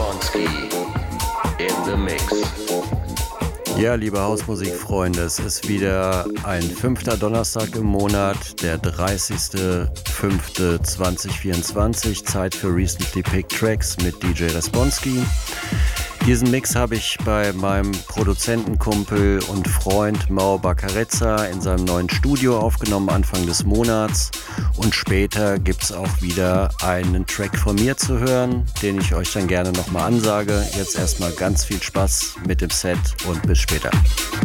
Responski in the mix. Ja, liebe Hausmusikfreunde, es ist wieder ein 5. Donnerstag im Monat, der 30.05.2024, Zeit für Recently Picked Tracks mit DJ Responski. Diesen Mix habe ich bei meinem Produzentenkumpel und Freund Mau Bacarezza in seinem neuen Studio aufgenommen, Anfang des Monats. Und später gibt es auch wieder einen Track von mir zu hören, den ich euch dann gerne nochmal ansage. Jetzt erstmal ganz viel Spaß mit dem Set und bis später.